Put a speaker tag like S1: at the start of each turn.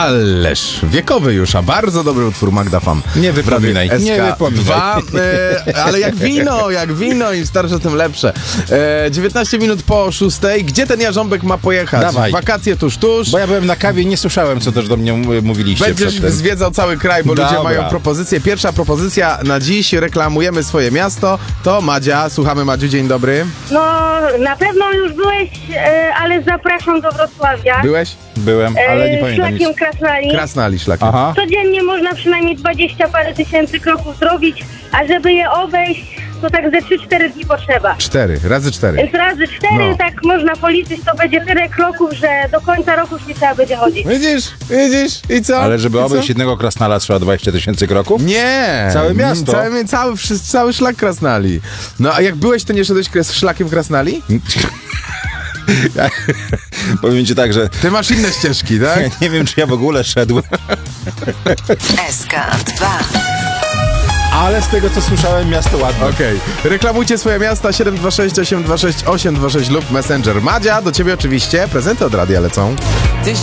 S1: Ależ wiekowy już, a bardzo dobry utwór Magda Fam.
S2: Nie wypominaj, nie wypominaj.
S1: Ale jak wino, im starsze, tym lepsze. 19 minut po 6. Gdzie ten jarząbek ma pojechać?
S2: Dawaj.
S1: Wakacje tuż.
S2: Bo ja byłem na kawie i nie słyszałem, co też do mnie mówiliście.
S1: Będziesz
S2: przedtem.
S1: zwiedzał cały kraj, bo
S2: Dobra.
S1: ludzie mają propozycje. Pierwsza propozycja na dziś, reklamujemy swoje miasto, to Madzia. Słuchamy, Madziu, dzień dobry.
S3: No, na pewno już byłeś, ale zapraszam do Wrocławia.
S1: Byłeś?
S2: Byłem, ale nie pamiętam nic.
S3: Szlakiem Krasnali.
S1: Krasnali szlakiem.
S2: Aha.
S3: Codziennie można przynajmniej 20 parę tysięcy kroków zrobić, a żeby je obejść, to tak ze 3-4 dni potrzeba.
S1: 4, razy 4.
S3: Więc razy 4,
S1: No.
S3: tak można policzyć, to będzie tyle kroków, że do końca roku już nie trzeba będzie chodzić.
S1: Widzisz? I co?
S2: Ale żeby
S1: I co?
S2: obejść jednego Krasnala trzeba 20 000 kroków?
S1: Nie!
S2: Całe miasto?
S1: Cały szlak Krasnali. No a jak byłeś, to nie szedłeś szlakiem Krasnali?
S2: Powiem ci tak, że
S1: Ty masz inne ścieżki, tak?
S2: nie wiem, czy ja w ogóle szedłem.
S4: SK2.
S2: Ale z tego, co słyszałem, miasto ładne.
S1: Okej. Reklamujcie swoje miasta 726 826 826 lub Messenger. Madzia, do ciebie oczywiście. Prezenty od radia lecą.